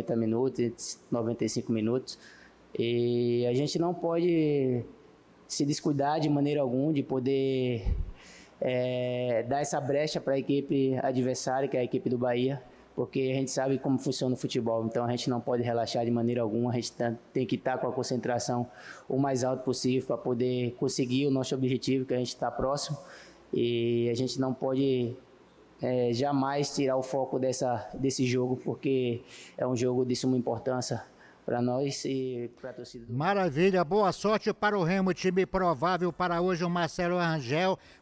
90 minutos, 95 minutos. E a gente não pode se descuidar de maneira alguma de poder dar essa brecha para a equipe adversária, que é a equipe do Bahia, porque a gente sabe como funciona o futebol, então a gente não pode relaxar de maneira alguma, a gente tem que estar com a concentração o mais alto possível para poder conseguir o nosso objetivo, que a gente está próximo, e a gente não pode jamais tirar o foco desse jogo, porque é um jogo de suma importância para nós e para a torcida. Maravilha, boa sorte para o Remo, time provável para hoje o Marcelo Rangel.